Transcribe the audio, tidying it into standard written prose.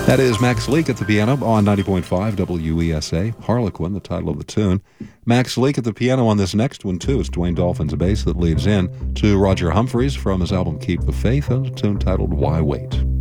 That is Max Leak at the piano on 90.5 WESA. Harlequin, the title of the tune. Max Leak at the piano on this next one, too. It's Dwayne Dolphin's bass that leads in to Roger Humphreys from his album Keep the Faith, and a tune titled Why Wait.